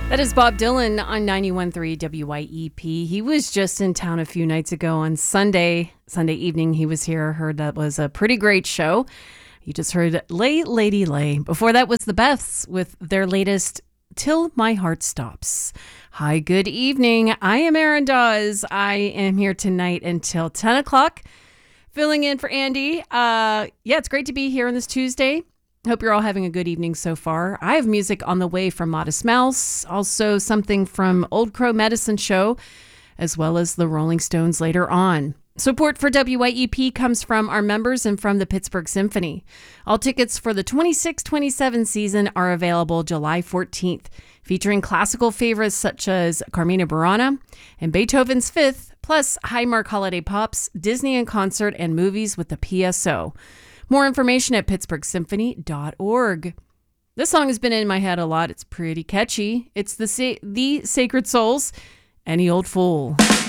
That is Bob Dylan on 91.3 WYEP. He was just in town a few nights ago on Sunday evening. He was here. I heard that was a pretty great show. You just heard Lay Lady Lay. Before that was the Beths with their latest Till My Heart Stops. Hi, good evening. I am Erin Dawes. I am here tonight until 10 o'clock, filling in for Andy. It's great to be here on this Tuesday. Hope you're all having a good evening so far. I have music on the way from Modest Mouse, also something from Old Crow Medicine Show, as well as the Rolling Stones later on. Support for WYEP comes from our members and from the Pittsburgh Symphony. All tickets for the 26-27 season are available July 14th, featuring classical favorites such as Carmina Burana and Beethoven's Fifth, plus Highmark Holiday Pops, Disney in Concert, and movies with the PSO. More information at pittsburghsymphony.org. This song has been in my head a lot. It's pretty catchy. It's the Sacred Souls, Any Old Fool.